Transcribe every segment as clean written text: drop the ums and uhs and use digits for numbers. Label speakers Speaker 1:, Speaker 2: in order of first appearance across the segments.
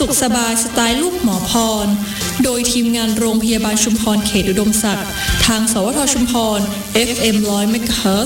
Speaker 1: สุขสบายสไตล์ลูกหมอพรโดยทีมงานโรงพยาบาลชุมพรเขตอุดมศักดิ์ทางสวทชุมพร FM 100 MHz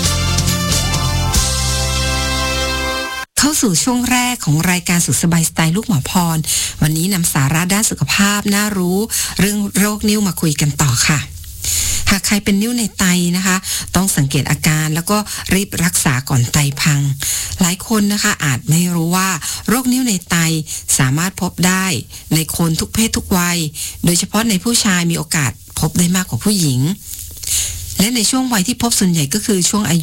Speaker 2: เข้าสู่ช่วงแรกของรายการสุขสบายสไตล์ลูกหมอพรวันนี้นำสาระด้านสุขภาพน่ารู้เรื่องโรคนิ่วมาคุยกันต่อค่ะหากใครเป็นนิ่วในไตนะคะต้องสังเกตอาการแล้วก็รีบรักษาก่อนไตพังหลายคนนะคะอาจไม่รู้ว่าโรคนิ่วในไตสามารถพบได้ในคนทุกเพศทุกวัยโดยเฉพาะในผู้ชายมีโอกาสพบได้มากกว่าผู้หญิงและในช่วงวัยที่พบส่วนใหญ่ก็คือช่วงอายุ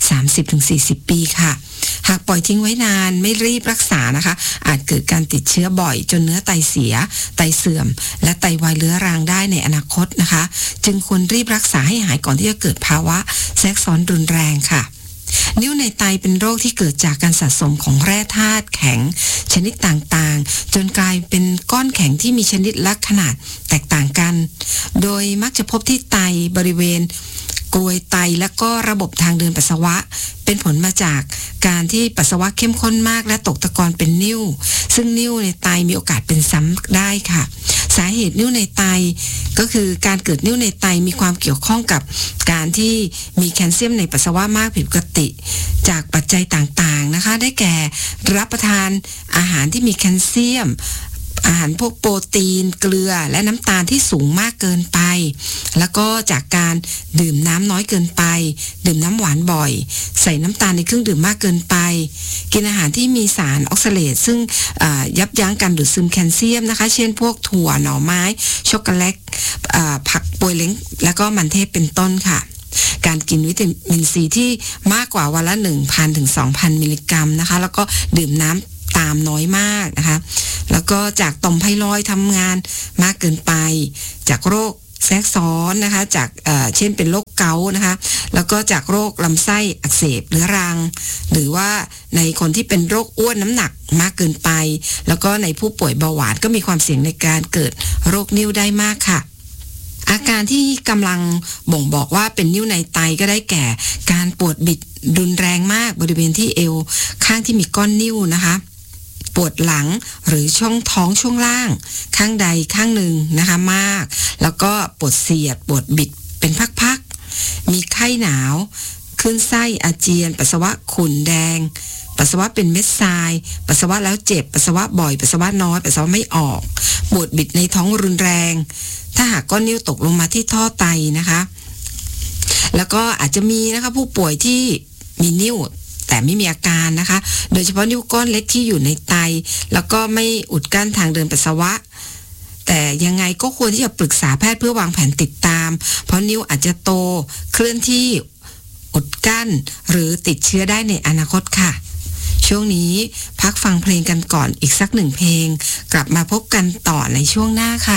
Speaker 2: 30-40 ปีค่ะหากปล่อยทิ้งไว้นานไม่รีบรักษานะคะอาจเกิดการติดเชื้อบ่อยจนเนื้อไตเสียไตเสื่อมและไตวายเรื้อรังได้ในอนาคตนะคะจึงควรรีบรักษาให้หายก่อนที่จะเกิดภาวะแทรกซ้อนรุนแรงค่ะนิ่วในไตเป็นโรคที่เกิดจากการสะสมของแร่ธาตุแข็งชนิดต่างๆจนกลายเป็นก้อนแข็งที่มีชนิดและขนาดแตกต่างกันโดยมักจะพบที่ไตบริเวณกรวยไตและก็ระบบทางเดินปัสสาวะเป็นผลมาจากการที่ปัสสาวะเข้มข้นมากและตกตะกอนเป็นนิ่วซึ่งนิ่วในไตมีโอกาสเป็นซ้ำได้ค่ะสาเหตุนิ่วในไตก็คือการเกิดนิ่วในไตมีความเกี่ยวข้องกับการที่มีแคลเซียมในปัสสาวะมากผิดปกติจากปัจจัยต่างๆนะคะได้แก่รับประทานอาหารที่มีแคลเซียมอาหารพวกโปรตีนเกลือและน้ำตาลที่สูงมากเกินไปแล้วก็จากการดื่มน้ำน้อยเกินไปดื่มน้ำหวานบ่อยใส่น้ำตาลในเครื่องดื่มมากเกินไปกินอาหารที่มีสารออกซาเลตซึ่งยับยั้งการดูดซึมแคลเซียมนะคะเช่นพวกถั่วหน่อไม้ช็อกโกแลตผักโปยเล้งแล้วก็มันเทศเป็นต้นค่ะการกินวิตามินซีที่มากกว่าวันละ 1,000 ถึง 2,000 มิลลิกรัมนะคะแล้วก็ดื่มน้ำตามน้อยมากนะคะแล้วก็จากต่อมไพลอยด์ทำงานมากเกินไปจากโรคแทรกซ้อนนะคะจากเช่นเป็นโรคเกาต์นะคะแล้วก็จากโรคลำไส้อักเสบเรื้อรังหรือว่าในคนที่เป็นโรคอ้วนน้ำหนักมากเกินไปแล้วก็ในผู้ป่วยเบาหวานก็มีความเสี่ยงในการเกิดโรคนิ่วได้มากค่ะอาการที่กำลังบ่งบอกว่าเป็นนิ่วในไตก็ได้แก่การปวดบิดรุนแรงมากบริเวณที่เอวข้างที่มีก้อนนิ่วนะคะปวดหลังหรือช่องท้องช่วงล่างข้างใดข้างหนึ่งนะคะมากแล้วก็ปวดเสียดปวดบิดเป็นพักๆมีไข้หนาวคลื่นไส้อาเจียนปัสสาวะขุ่นแดงปัสสาวะเป็นเม็ดทรายปัสสาวะแล้วเจ็บปัสสาวะบ่อยปัสสาวะน้อยปัสสาวะไม่ออกปวดบิดในท้องรุนแรงถ้าหากก้อนนิ่วตกลงมาที่ท่อไตนะคะแล้วก็อาจจะมีนะคะผู้ป่วยที่มีนิ่วแต่ไม่มีอาการนะคะโดยเฉพาะนิ่วก้อนเล็กที่อยู่ในไตแล้วก็ไม่อุดกั้นทางเดินปัสสาวะแต่ยังไงก็ควรที่จะปรึกษาแพทย์เพื่อวางแผนติดตามเพราะนิ่วอาจจะโตเคลื่อนที่อุดกั้นหรือติดเชื้อได้ในอนาคตค่ะช่วงนี้พักฟังเพลงกันก่อนอีกสักหนึ่งเพลงกลับมาพบกันต่อในช่วงหน้าค่ะ